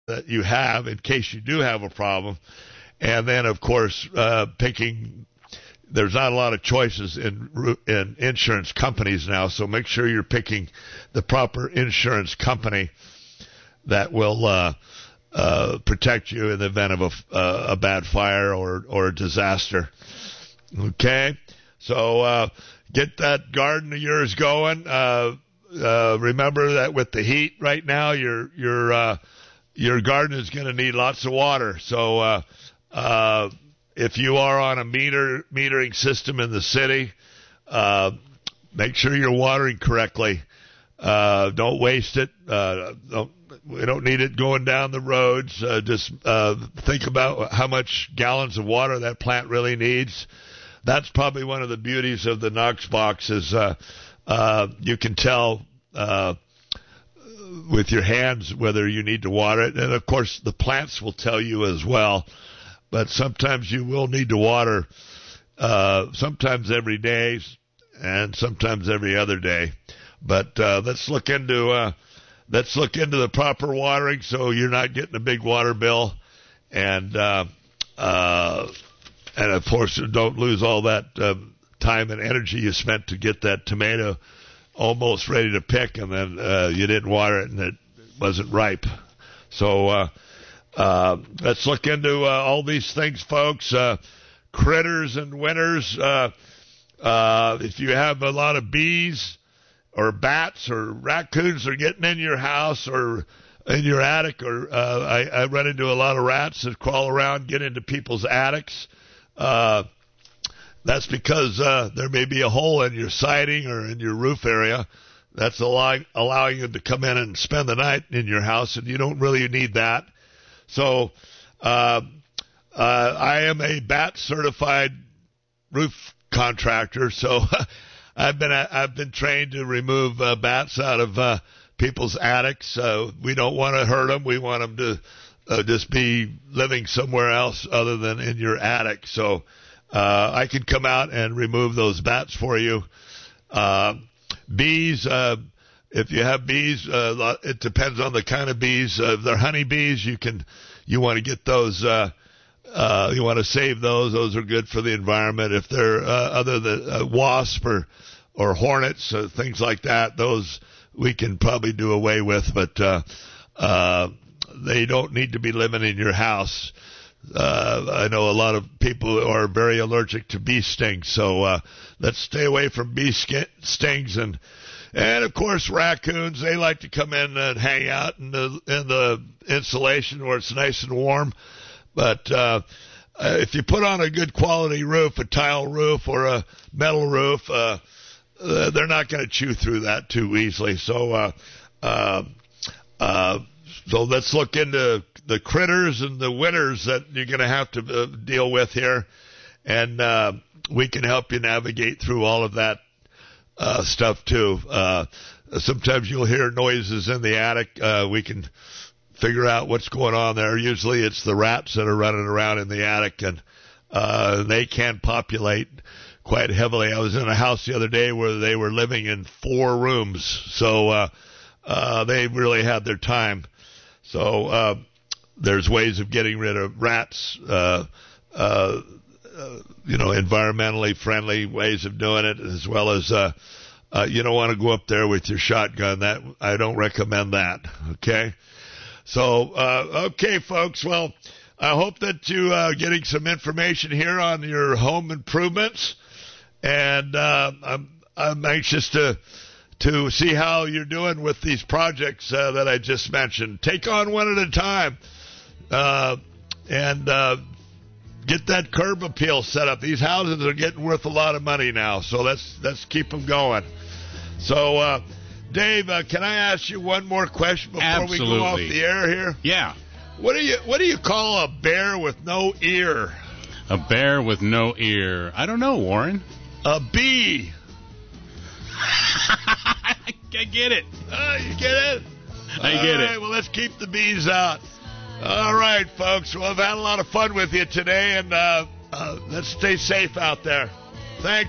that you have in case you do have a problem. And then, of course, picking. There's not a lot of choices in insurance companies now, so make sure you're picking the proper insurance company that will protect you in the event of a bad fire or a disaster. Okay, so get that garden of yours going. Remember that with the heat right now, your garden is going to need lots of water. So if you are on a metering system in the city, make sure you're watering correctly. Don't waste it. We don't need it going down the roads. Just think about how much gallons of water that plant really needs. That's probably one of the beauties of the Knox box is you can tell with your hands whether you need to water it. And, of course, the plants will tell you as well. But sometimes you will need to water, sometimes every day and sometimes every other day. But let's look into the proper watering so you're not getting a big water bill, and of course don't lose all that time and energy you spent to get that tomato almost ready to pick, and then you didn't water it and it wasn't ripe. So. Let's look into all these things, folks. Critters and winters. If you have a lot of bees or bats or raccoons are getting in your house or in your attic, or I run into a lot of rats that crawl around, get into people's attics. That's because there may be a hole in your siding or in your roof area. That's allowing them to come in and spend the night in your house, and you don't really need that. So, I am a BAT certified roof contractor. So, I've been trained to remove bats out of people's attics. We don't want to hurt them. We want them to just be living somewhere else other than in your attic. So, I can come out and remove those bats for you. Bees. If you have bees, it depends on the kind of bees. If they're honey bees, you want to get those. You want to save those. Those are good for the environment. If they're other than wasp or hornets, things like that, those we can probably do away with. But they don't need to be living in your house. I know a lot of people are very allergic to bee stings, so let's stay away from bee stings and of course, raccoons, they like to come in and hang out in the insulation where it's nice and warm. But if you put on a good quality roof, a tile roof or a metal roof, they're not going to chew through that too easily. So let's look into the critters and the winters that you're going to have to deal with here. And we can help you navigate through all of that stuff too. Sometimes you'll hear noises in the attic. We can figure out what's going on there. Usually it's the rats that are running around in the attic, and they can populate quite heavily. I was in a house the other day where they were living in 4 rooms, so they really had their time. So there's ways of getting rid of rats, environmentally friendly ways of doing it, as well as you don't want to go up there with your shotgun. That I don't recommend that. Okay. So okay, folks. Well, I hope that you getting some information here on your home improvements, and I'm anxious to see how you're doing with these projects that I just mentioned. Take on one at a time, and get that curb appeal set up. These houses are getting worth a lot of money now, so let's keep them going. So, Dave, can I ask you one more question before Absolutely. we go off the air here? Yeah. What do you call a bear with no ear? A bear with no ear. I don't know, Warren. A bee. I get it. You get it? I get it. All right, well, let's keep the bees out. All right, folks. Well, I've had a lot of fun with you today, and let's stay safe out there. Thanks.